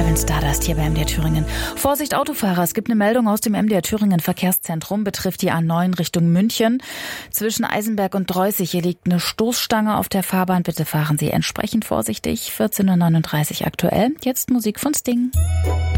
Calvin Stardust hier bei MDR Thüringen. Vorsicht Autofahrer, es gibt eine Meldung aus dem MDR Thüringen Verkehrszentrum, betrifft die A9 Richtung München. Zwischen Eisenberg und Dreußig, hier liegt eine Stoßstange auf der Fahrbahn. Bitte fahren Sie entsprechend vorsichtig. 14:39 Uhr aktuell. Jetzt Musik von Sting.